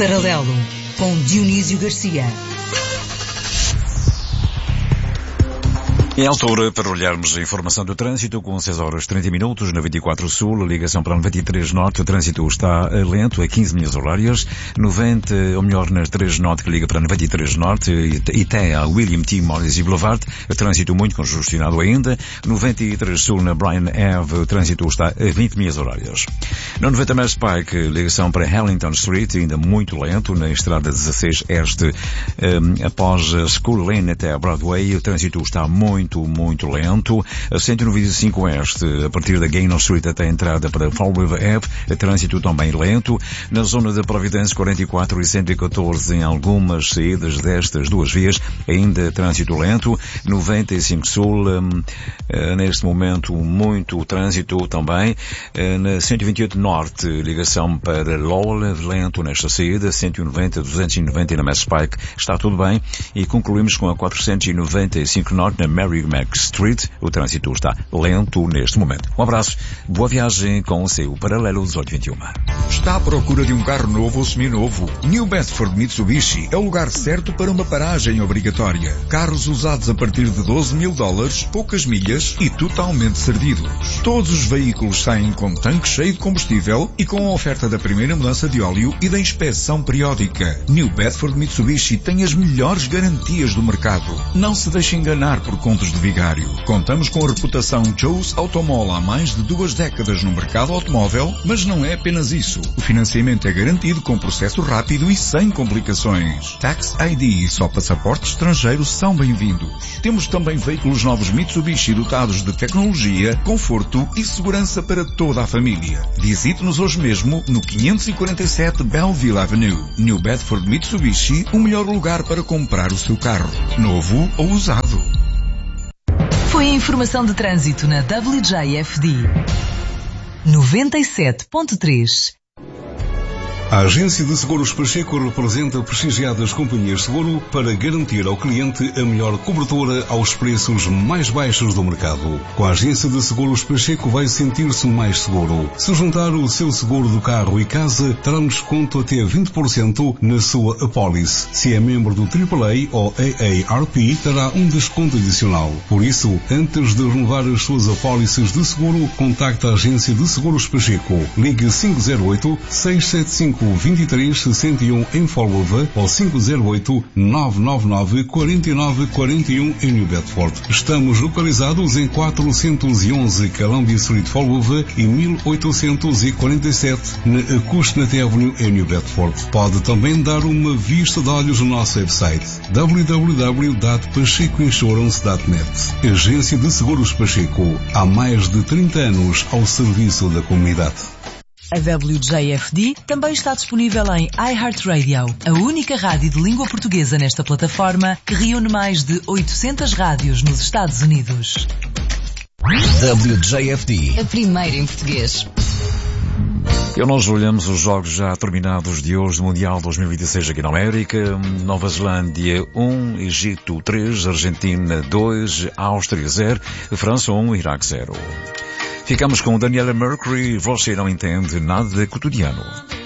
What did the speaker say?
Paralelo, com Dionísio Garcia. É a altura para olharmos a informação do trânsito com 6 horas 30 minutos na 24 Sul, ligação para a 93 Norte. O trânsito está lento a 15 milhas horárias, 90, ou melhor, na 3 Norte que liga para a 93 Norte e até a William T. Morris Boulevard. O trânsito muito congestionado ainda. 93 Sul na Bryan Ave, o trânsito está a 20 milhas horárias. Na 90 Mass Pike, ligação para Harlington Street, ainda muito lento. Na estrada 16 Este, após a School Lane até a Broadway, o trânsito está muito lento. A 195 Oeste, a partir da Gaynor Street até a entrada para Fall River Ave, o trânsito também lento. Na zona da Providence, 44 e 114, em algumas saídas destas duas vias, ainda trânsito lento. 95 Sul, neste momento, muito trânsito também. Na 128 Norte, ligação para Lowell, lento nesta saída. 190, 290 na Mass Pike, está tudo bem. E concluímos com a 495 Norte, na Mary Mac Street. O trânsito está lento neste momento. Um abraço, boa viagem com o seu Paralelo 1821. Está à procura de um carro novo ou seminovo? New Bedford Mitsubishi é o lugar certo para uma paragem obrigatória. Carros usados a partir de $12.000, poucas milhas e totalmente servidos. Todos os veículos saem com tanque cheio de combustível e com a oferta da primeira mudança de óleo e da inspeção periódica. New Bedford Mitsubishi tem as melhores garantias do mercado. Não se deixe enganar por contos de vigário. Contamos com a reputação Joe's Automall há mais de 2 décadas no mercado automóvel, mas não é apenas isso. O financiamento é garantido com processo rápido e sem complicações. Tax ID e só passaportes estrangeiros são bem-vindos. Temos também veículos novos Mitsubishi dotados de tecnologia, conforto e segurança para toda a família. Visite-nos hoje mesmo no 547 Belleville Avenue. New Bedford Mitsubishi, o melhor lugar para comprar o seu carro, novo ou usado. Foi a informação de trânsito na WJFD 97.3. A Agência de Seguros Pacheco representa prestigiadas companhias de seguro para garantir ao cliente a melhor cobertura aos preços mais baixos do mercado. Com a Agência de Seguros Pacheco vai sentir-se mais seguro. Se juntar o seu seguro do carro e casa, terá um desconto até 20% na sua apólice. Se é membro do AAA ou AARP, terá um desconto adicional. Por isso, antes de renovar as suas apólices de seguro, contacte a Agência de Seguros Pacheco. Ligue 508-675-2361 em Fall River ou 508-999-4941 em New Bedford. Estamos localizados em 411 Columbia Street, Fall River e 1847 na Acushnet Avenue em New Bedford. Pode também dar uma vista de olhos no nosso website www.pachecoinsurance.net. Agência de Seguros Pacheco, há mais de 30 anos ao serviço da comunidade. A WJFD também está disponível em iHeartRadio, a única rádio de língua portuguesa nesta plataforma que reúne mais de 800 rádios nos Estados Unidos. WJFD, a primeira em português. E nós olhamos os jogos já terminados de hoje do Mundial 2026 aqui na América. Nova Zelândia 1, Egito 3, Argentina 2, Áustria 0, França 1, Iraque 0. Ficamos com Daniela Mercury, Você Não Entende Nada de Cotidiano.